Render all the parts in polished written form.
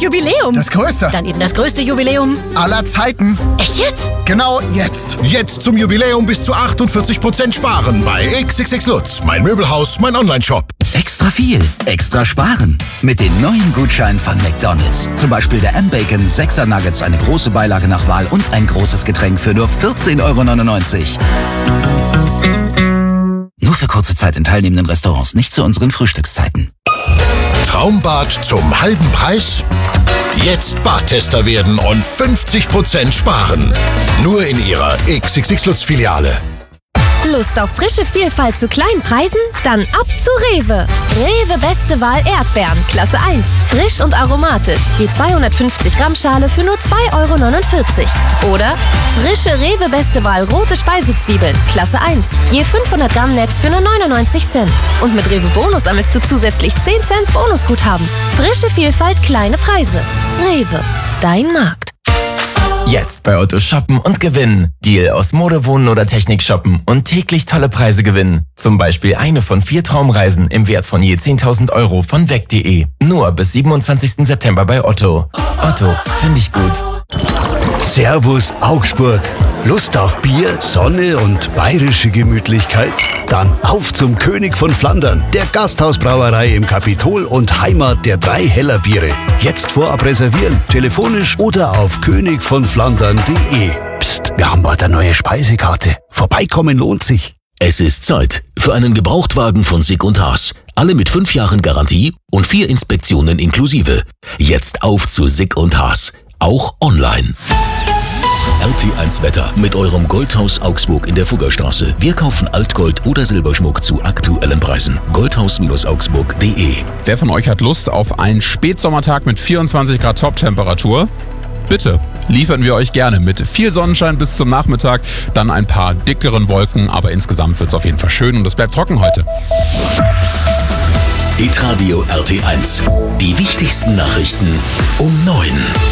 hat Jubiläum. Das größte. Dann eben das größte Jubiläum Aller Zeiten. Echt jetzt? Genau jetzt. Jetzt zum Jubiläum bis zu 48% sparen bei XXX Lutz, mein Möbelhaus, mein Onlineshop. Extra viel, extra sparen. Mit den neuen Gutscheinen von McDonald's. Zum Beispiel der M-Bacon 6er Nuggets, eine große Beilage nach Wahl und ein großes Getränk für nur 14,99 €. Nur für kurze Zeit in teilnehmenden Restaurants, nicht zu unseren Frühstückszeiten. Traumbad zum halben Preis? Jetzt Badtester werden und 50% sparen. Nur in Ihrer XXX Lutz Filiale. Lust auf frische Vielfalt zu kleinen Preisen? Dann ab zu Rewe. Rewe Beste Wahl Erdbeeren, Klasse 1. Frisch und aromatisch. Je 250 Gramm Schale für nur 2,49 €. Oder frische Rewe Beste Wahl rote Speisezwiebeln, Klasse 1. Je 500 Gramm Netz für nur 99 Cent. Und mit Rewe Bonus sammelst du zusätzlich 10 Cent Bonusguthaben. Frische Vielfalt, kleine Preise. Rewe, dein Markt. Jetzt bei Otto shoppen und gewinnen. Deal aus Mode, Wohnen oder Technik shoppen und täglich tolle Preise gewinnen. Zum Beispiel eine von 4 Traumreisen im Wert von je 10.000 € von weg.de. Nur bis 27. September bei Otto. Otto, finde ich gut. Servus Augsburg. Lust auf Bier, Sonne und bayerische Gemütlichkeit? Dann auf zum König von Flandern, der Gasthausbrauerei im Kapitol und Heimat der 3 Hellerbiere. Jetzt vorab reservieren, telefonisch oder auf königvonflandern.de. Psst, wir haben bald eine neue Speisekarte. Vorbeikommen lohnt sich. Es ist Zeit für einen Gebrauchtwagen von Sick & Haas. Alle mit 5 Jahren Garantie und 4 Inspektionen inklusive. Jetzt auf zu Sick & Haas. Auch online. RT1 Wetter mit eurem Goldhaus Augsburg in der Fuggerstraße. Wir kaufen Altgold oder Silberschmuck zu aktuellen Preisen. Goldhaus-augsburg.de. Wer von euch hat Lust auf einen Spätsommertag mit 24 Grad Toptemperatur? Bitte, liefern wir euch gerne mit viel Sonnenschein bis zum Nachmittag, dann ein paar dickeren Wolken, aber insgesamt wird es auf jeden Fall schön und es bleibt trocken heute. Hitradio RT1. Die wichtigsten Nachrichten um 9.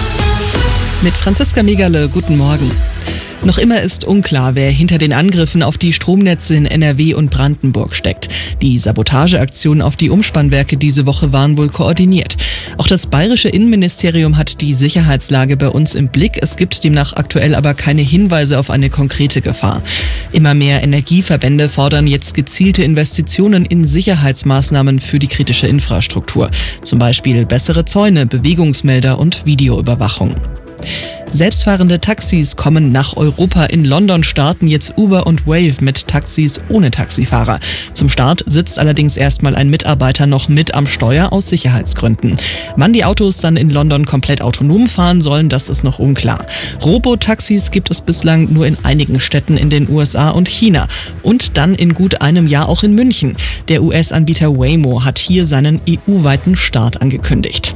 Mit Franziska Megerle, guten Morgen. Noch immer ist unklar, wer hinter den Angriffen auf die Stromnetze in NRW und Brandenburg steckt. Die Sabotageaktionen auf die Umspannwerke diese Woche waren wohl koordiniert. Auch das bayerische Innenministerium hat die Sicherheitslage bei uns im Blick. Es gibt demnach aktuell aber keine Hinweise auf eine konkrete Gefahr. Immer mehr Energieverbände fordern jetzt gezielte Investitionen in Sicherheitsmaßnahmen für die kritische Infrastruktur. Zum Beispiel bessere Zäune, Bewegungsmelder und Videoüberwachung. Selbstfahrende Taxis kommen nach Europa. In London starten jetzt Uber und Wave mit Taxis ohne Taxifahrer. Zum Start sitzt allerdings erstmal ein Mitarbeiter noch mit am Steuer aus Sicherheitsgründen. Wann die Autos dann in London komplett autonom fahren sollen, das ist noch unklar. Robotaxis gibt es bislang nur in einigen Städten in den USA und China. Und dann in gut einem Jahr auch in München. Der US-Anbieter Waymo hat hier seinen EU-weiten Start angekündigt.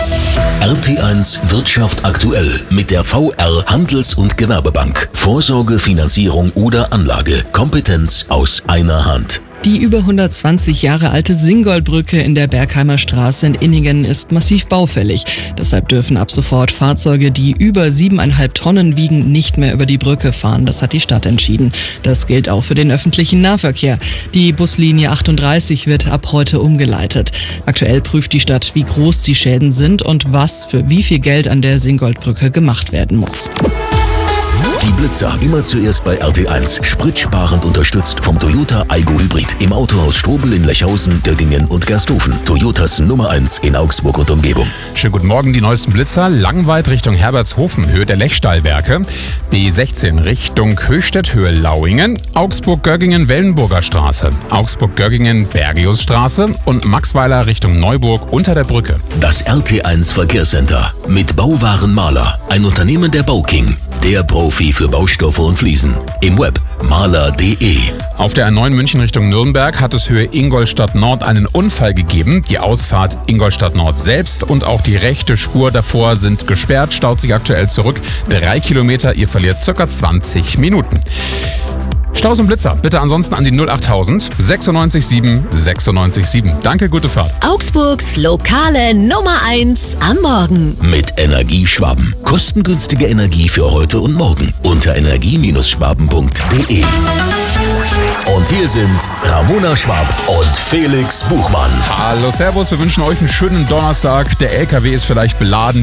RT1 Wirtschaft aktuell mit der VR Handels- und Gewerbebank. Vorsorge, Finanzierung oder Anlage. Kompetenz aus einer Hand. Die über 120 Jahre alte Singoldbrücke in der Bergheimer Straße in Inningen ist massiv baufällig. Deshalb dürfen ab sofort Fahrzeuge, die über 7,5 Tonnen wiegen, nicht mehr über die Brücke fahren. Das hat die Stadt entschieden. Das gilt auch für den öffentlichen Nahverkehr. Die Buslinie 38 wird ab heute umgeleitet. Aktuell prüft die Stadt, wie groß die Schäden sind und was für wie viel Geld an der Singoldbrücke gemacht werden muss. Die Blitzer immer zuerst bei RT1. Spritsparend unterstützt vom Toyota Aygo Hybrid. Im Autohaus Strobel in Lechhausen, Göggingen und Gersthofen. Toyotas Nummer 1 in Augsburg und Umgebung. Schönen guten Morgen, die neuesten Blitzer. Langweit Richtung Herbertshofen, Höhe der Lechstallwerke. Die 16 Richtung Höchstädt, Höhe Lauingen. Augsburg-Göggingen, Wellenburger Straße. Augsburg-Göggingen, Bergiusstraße. Und Maxweiler Richtung Neuburg unter der Brücke. Das RT1 Verkehrscenter mit Bauwaren Maler. Ein Unternehmen der Bauking. Der Profi für Baustoffe und Fliesen. Im Web maler.de. Auf der A9 München Richtung Nürnberg hat es Höhe Ingolstadt Nord einen Unfall gegeben. Die Ausfahrt Ingolstadt Nord selbst und auch die rechte Spur davor sind gesperrt, staut sich aktuell zurück. 3 Kilometer, ihr verliert ca. 20 Minuten. Staus und Blitzer, bitte ansonsten an die 08000 967 967. Danke, gute Fahrt. Augsburgs lokale Nummer 1 am Morgen. Mit Energieschwaben. Kostengünstige Energie für heute und morgen. Unter energie-schwaben.de. Und hier sind Ramona Schwab und Felix Buchmann. Hallo, servus, wir wünschen euch einen schönen Donnerstag. Der LKW ist vielleicht beladen.